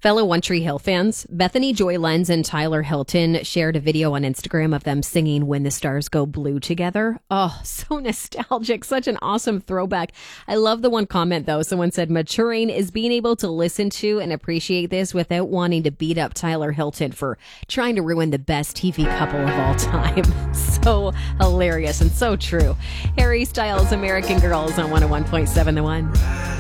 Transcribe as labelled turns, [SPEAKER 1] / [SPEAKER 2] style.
[SPEAKER 1] Fellow One Tree Hill fans, Bethany Joy Lenz and Tyler Hilton shared a video on Instagram of them singing When the Stars Go Blue together. Oh, so nostalgic. Such an awesome throwback. I love the one comment, though. Someone said, maturing is being able to listen to and appreciate this without wanting to beat up Tyler Hilton for trying to ruin the best TV couple of all time. So hilarious and so true. Harry Styles, American Girls on 101.7 The One.